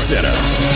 Center.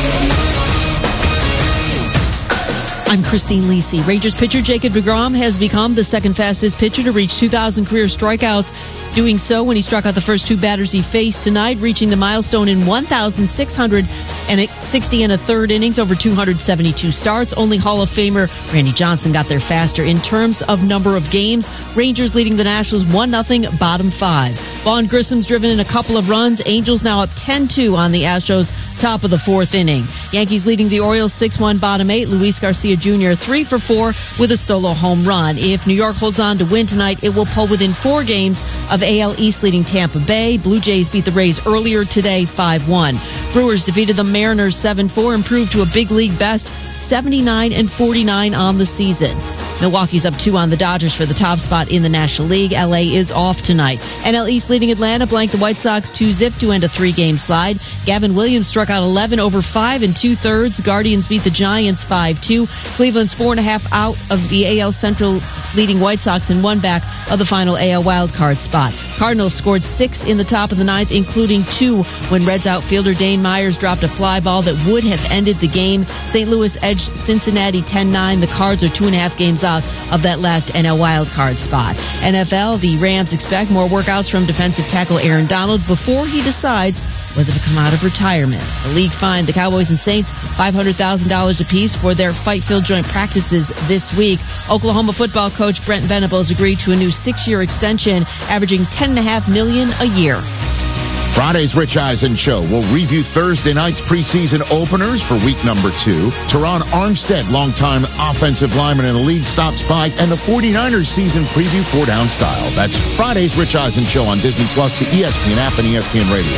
I'm Christine Lisi. Rangers pitcher Jacob deGrom has become the second fastest pitcher to reach 2,000 career strikeouts, doing so when he struck out the first two batters he faced tonight, reaching the milestone in 1,660 and a third innings over 272 starts. Only Hall of Famer Randy Johnson got there faster. In terms of number of games, Rangers leading the Nationals 1-0, bottom five. Vaughn Grissom's driven in a couple of runs. Angels now up 10-2 on the Astros, top of the fourth inning. Yankees leading the Orioles 6-1, bottom eight. Luis Garcia Jr. 3 for 4 with a solo home run. If New York holds on to win tonight, it will pull within 4 games of AL East leading Tampa Bay. Blue Jays beat the Rays earlier today 5-1. Brewers defeated the Mariners 7-4, improved to a big league best 79-49 on the season. Milwaukee's up 2 on the Dodgers for the top spot in the National League. LA is off tonight. NL East leading Atlanta blanked the White Sox 2-0 to end a 3-game slide. Gavin Williams struck out 11 over 5 2/3. Guardians beat the Giants 5-2. Cleveland's 4.5 out of the AL Central leading White Sox and 1 back of the final AL wildcard spot. Cardinals scored 6 in the top of the ninth, including 2 when Reds outfielder Dane Myers dropped a fly ball that would have ended the game. St. Louis edged Cincinnati 10-9. The Cards are 2.5 games out of that last NL wildcard spot. NFL, the Rams expect more workouts from defensive tackle Aaron Donald before he decides whether to come out of retirement. The league fined the Cowboys and Saints $500,000 apiece for their fight-filled joint practices this week. Oklahoma football coach Brent Venables agreed to a new 6-year extension, averaging $10.5 million a year. Friday's Rich Eisen Show will review Thursday night's preseason openers for week number 2. Teron Armstead, longtime offensive lineman in the league, stops by, and the 49ers season preview 4-down style. That's Friday's Rich Eisen Show on Disney+, the ESPN app, and ESPN Radio.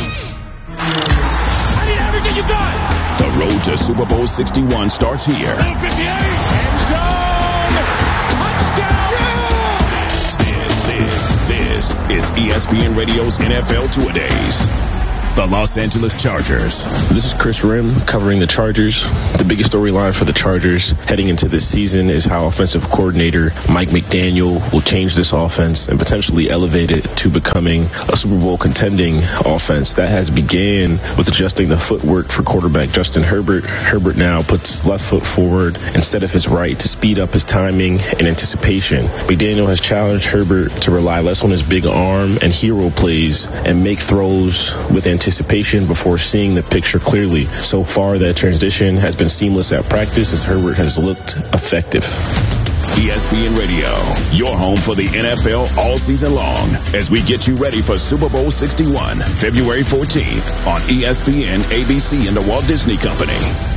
I need everything you got. The road to Super Bowl 61 starts here. End zone. This is ESPN Radio's NFL Two-A-Days. The Los Angeles Chargers. This is Chris Rim covering the Chargers. The biggest storyline for the Chargers heading into this season is how offensive coordinator Mike McDaniel will change this offense and potentially elevate it to becoming a Super Bowl contending offense. That has began with adjusting the footwork for quarterback Justin Herbert. Herbert now puts his left foot forward instead of his right to speed up his timing and anticipation. McDaniel has challenged Herbert to rely less on his big arm and hero plays and make throws with anticipation before seeing the picture clearly. So far, that transition has been seamless at practice as Herbert has looked effective. ESPN Radio, your home for the NFL all season long, as we get you ready for Super Bowl 61, February 14th on ESPN, ABC, and the Walt Disney Company.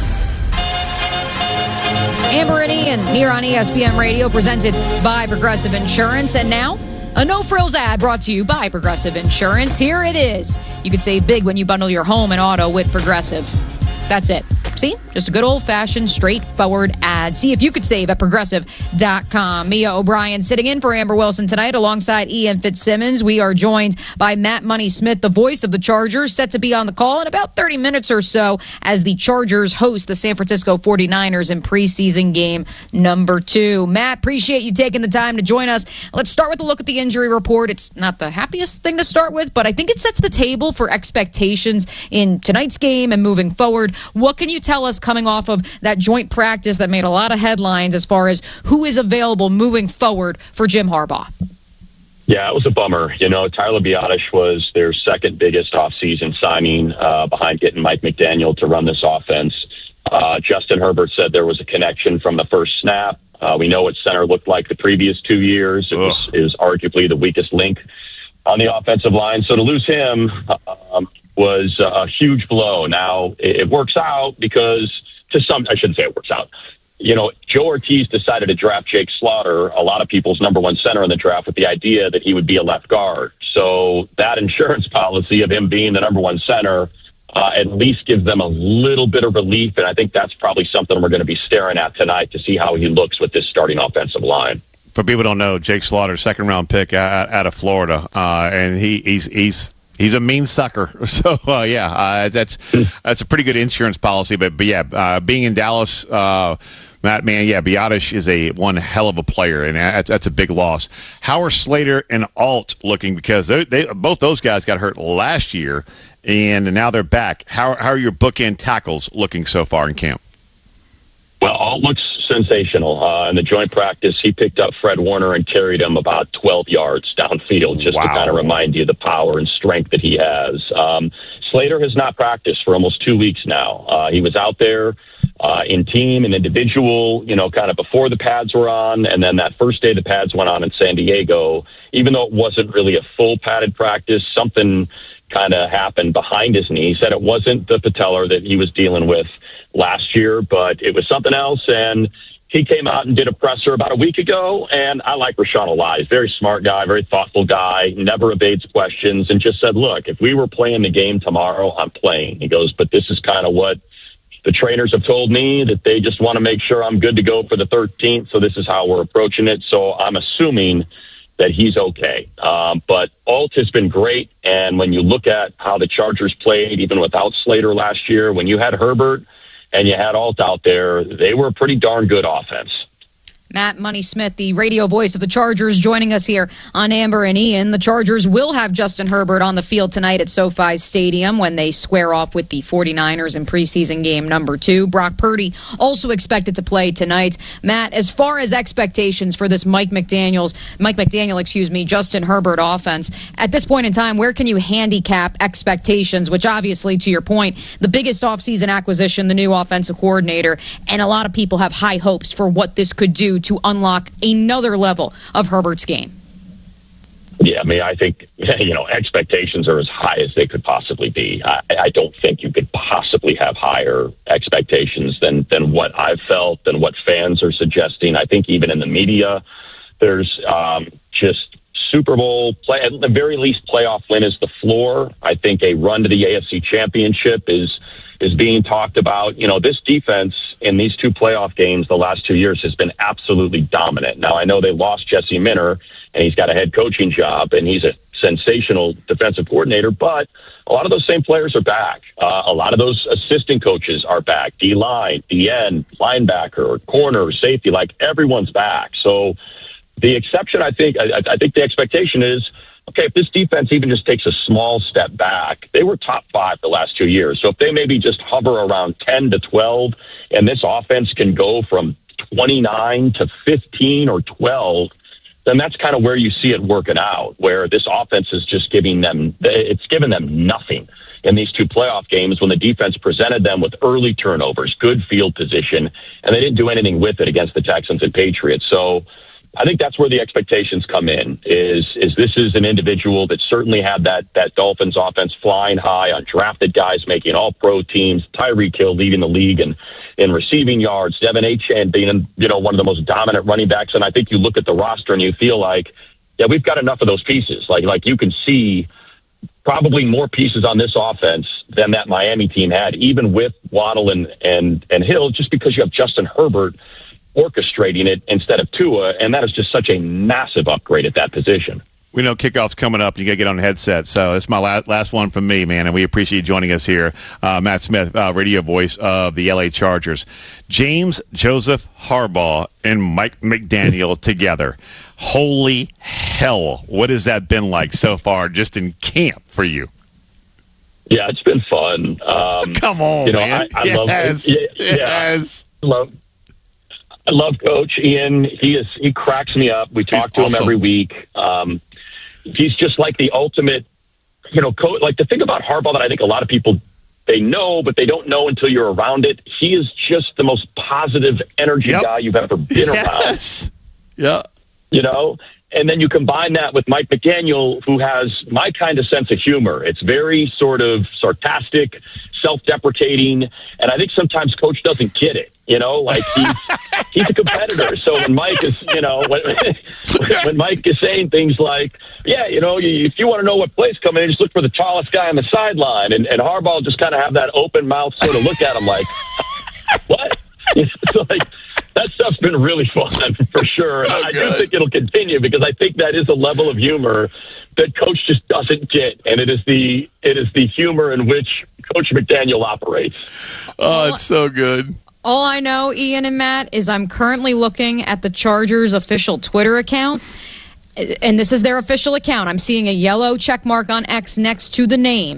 Amber and Ian here on ESPN Radio, presented by Progressive Insurance. And now, a no-frills ad brought to you by Progressive Insurance. Here it is. You can save big when you bundle your home and auto with Progressive. That's it. See? Just a good old-fashioned, straightforward ad. See if you could save at Progressive.com. Mia O'Brien sitting in for Amber Wilson tonight alongside Ian Fitzsimmons. We are joined by Matt Money Smith, the voice of the Chargers, set to be on the call in about 30 minutes or so as the Chargers host the San Francisco 49ers in preseason game number 2. Matt, appreciate you taking the time to join us. Let's start with a look at the injury report. It's not the happiest thing to start with, but I think it sets the table for expectations in tonight's game and moving forward. What can you tell us coming off of that joint practice that made a lot of headlines as far as who is available moving forward for Jim Harbaugh? Yeah, it was a bummer. You know, Tyler Biadasz was their second biggest offseason signing behind getting Mike McDaniel to run this offense. Justin Herbert said there was a connection from the first snap. We know what center looked like the previous 2 years. It was arguably the weakest link on the offensive line. So to lose him was a huge blow. Now, it works out because I shouldn't say it works out. You know, Joe Ortiz decided to draft Jake Slaughter, a lot of people's number one center in the draft, with the idea that he would be a left guard. So that insurance policy of him being the number one center at least gives them a little bit of relief. And I think that's probably something we're going to be staring at tonight to see how he looks with this starting offensive line. For people who don't know, Jake Slaughter, second-round pick out of Florida, and he's a mean sucker. So, that's a pretty good insurance policy. But being in Dallas, Biadasz is one hell of a player, and that's a big loss. How are Slater and Alt looking? Because they both those guys got hurt last year, and now they're back. How are your bookend tackles looking so far in camp? Well, all looks sensational. In the joint practice, he picked up Fred Warner and carried him about 12 yards downfield just to kind of remind you of the power and strength that he has. Slater has not practiced for almost 2 weeks now. He was out there in team and individual, kind of before the pads were on. And then that first day the pads went on in San Diego, even though it wasn't really a full padded practice, something kind of happened behind his knee. He said it wasn't the patellar that he was dealing with last year, but it was something else. And he came out and did a presser about a week ago. And I like Rashawn Elias, very smart guy, very thoughtful guy, never evades questions, and just said, look, if we were playing the game tomorrow, I'm playing. He goes, but this is kind of what the trainers have told me, that they just want to make sure I'm good to go for the 13th. So this is how we're approaching it. So I'm assuming that he's okay. But Alt has been great. And when you look at how the Chargers played, even without Slater last year, when you had Herbert and you had Alt out there, they were a pretty darn good offense. Matt Money Smith, the radio voice of the Chargers, joining us here on Amber and Ian. The Chargers will have Justin Herbert on the field tonight at SoFi Stadium when they square off with the 49ers in preseason game number 2. Brock Purdy also expected to play tonight. Matt, as far as expectations for this Mike McDaniel, Justin Herbert offense, at this point in time, where can you handicap expectations, which obviously, to your point, the biggest offseason acquisition, the new offensive coordinator, and a lot of people have high hopes for what this could do to unlock another level of Herbert's game? Yeah, I mean, I think, expectations are as high as they could possibly be. I don't think you could possibly have higher expectations than what I've felt, than what fans are suggesting. I think even in the media, there's just Super Bowl play, at the very least playoff win is the floor. I think a run to the AFC Championship is being talked about. This defense in these 2 playoff games the last 2 years has been absolutely dominant. Now, I know they lost Jesse Minter, and he's got a head coaching job, and he's a sensational defensive coordinator, but a lot of those same players are back. A lot of those assistant coaches are back. D-line, D-end, linebacker, corner, safety, like everyone's back. So the exception, I think the expectation is, okay, if this defense even just takes a small step back, they were top 5 the last 2 years. So if they maybe just hover around 10 to 12, and this offense can go from 29 to 15 or 12, then that's kind of where you see it working out, where this offense is just given them nothing in these 2 playoff games when the defense presented them with early turnovers, good field position, and they didn't do anything with it against the Texans and Patriots. So I think that's where the expectations come in, is this is an individual that certainly had that Dolphins offense flying high, undrafted guys making all-pro teams, Tyreek Hill leading the league in receiving yards, Devin Achane being one of the most dominant running backs. And I think you look at the roster and you feel like, yeah, we've got enough of those pieces. Like you can see probably more pieces on this offense than that Miami team had, even with Waddle and Hill, just because you have Justin Herbert orchestrating it instead of Tua, and that is just such a massive upgrade at that position. We know kickoff's coming up. You got to get on the headset. So it's my last one from me, man, and we appreciate you joining us here. Matt Smith, radio voice of the LA Chargers. James Joseph Harbaugh and Mike McDaniel together. Holy hell. What has that been like so far just in camp for you? Yeah, it's been fun. Come on, man. I love it. Yes. I love Coach Ian. He cracks me up. We talk to him every week. He's just like the ultimate, coach. Like the thing about Harbaugh that I think a lot of people, they know, but they don't know until you're around it. He is just the most positive energy guy you've ever been around. Yeah. And then you combine that with Mike McDaniel, who has my kind of sense of humor. It's very sort of sarcastic, self-deprecating, and I think sometimes Coach doesn't get it. Like he's a competitor. So when Mike is, when Mike is saying things like, yeah, if you want to know what play's coming in, just look for the tallest guy on the sideline, and Harbaugh will just kind of have that open mouth sort of look at him like, what? So like, that stuff's been really fun for sure. And I do think it'll continue because I think that is a level of humor that Coach just doesn't get, and it is the humor in which Coach McDaniel operates. Oh, it's so good. All I know, Ian and Matt, is I'm currently looking at the Chargers' official Twitter account, and this is their official account. I'm seeing a yellow check mark on X next to the name.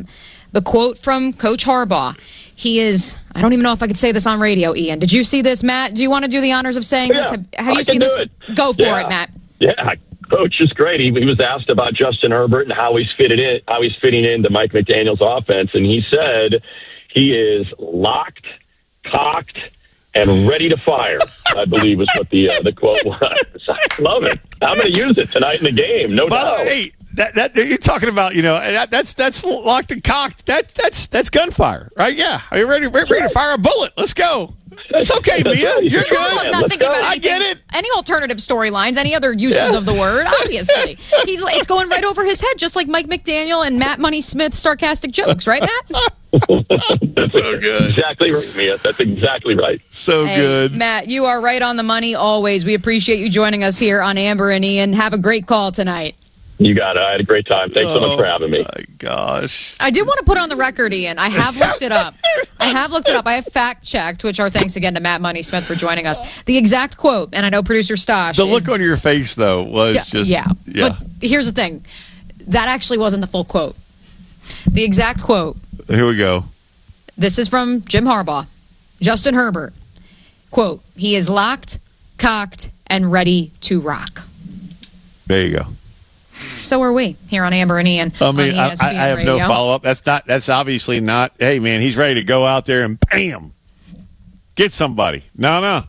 The quote from Coach Harbaugh. He is, I don't even know if I could say this on radio, Ian. Did you see this, Matt? Do you want to do the honors of saying this? Have you seen this? Go for it, Matt. Yeah, Coach is great. He was asked about Justin Herbert and how he's fitting into Mike McDaniel's offense, and he said he is locked, cocked, and ready to fire, I believe was what the quote was. I love it. I'm going to use it tonight in the game, no doubt. Hey, that you're talking about, that's locked and cocked. That's gunfire, right? Yeah, are you ready to fire a bullet? Let's go. It's okay, Mia. You're good. I was not thinking about I get it. Any alternative storylines, any other uses of the word, obviously. It's going right over his head, just like Mike McDaniel and Matt Money Smith's sarcastic jokes, right, Matt? That's so good. Exactly right, Mia. That's exactly right. So good. Matt, you are right on the money always. We appreciate you joining us here on Amber and Ian. Have a great call tonight. You got it. I had a great time. Thanks so much for having me. Oh, my gosh. I do want to put on the record, Ian. I have looked it up. I have fact-checked, which our thanks again to Matt Money Smith for joining us. The exact quote, and I know producer Stosh. The look on your face, though, was just... Yeah. But here's the thing. That actually wasn't the full quote. The exact quote. Here we go. This is from Jim Harbaugh. Justin Herbert. Quote, he is locked, cocked, and ready to rock. There you go. So are we here on Amber and Ian. I mean, on ESPN I have Radio. no follow-up. That's obviously not, hey, man, he's ready to go out there and bam, get somebody. No.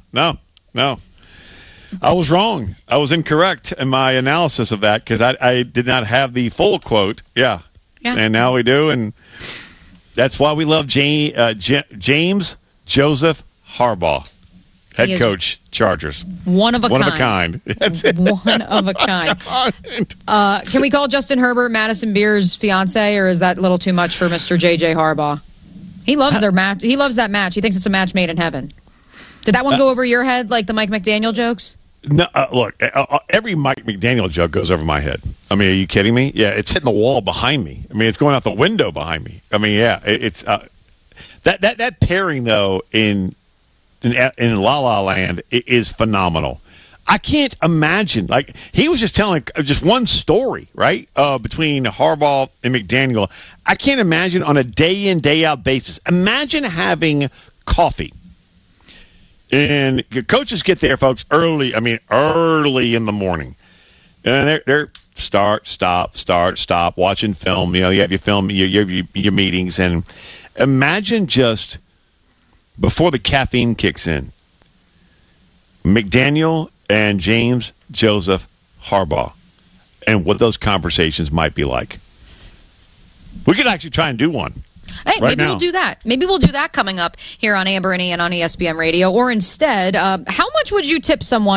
I was wrong. I was incorrect in my analysis of that because I did not have the full quote. Yeah. And now we do, and that's why we love James Joseph Harbaugh, head coach, Chargers. One of a kind. That's it. One of a kind. Can we call Justin Herbert Madison Beer's fiance, or is that a little too much for Mr. J.J. Harbaugh? He loves their match. He loves that match. He thinks it's a match made in heaven. Did that one go over your head like the Mike McDaniel jokes? No, look, every Mike McDaniel joke goes over my head. I mean, are you kidding me? Yeah, it's hitting the wall behind me. I mean, it's going out the window behind me. I mean, yeah, it's that pairing though in La La Land is phenomenal. I can't imagine. Like he was just telling just one story, right? Between Harbaugh and McDaniel. I can't imagine on a day in day out basis. Imagine having coffee. And coaches get there, folks, early in the morning. And they're start, stop, watching film. You have your film, your meetings. And imagine just before the caffeine kicks in, McDaniel and James Joseph Harbaugh and what those conversations might be like. We could actually try and do one. Hey, maybe we'll do that. Maybe we'll do that coming up here on Amber and Ian on ESPN Radio. Or instead, how much would you tip someone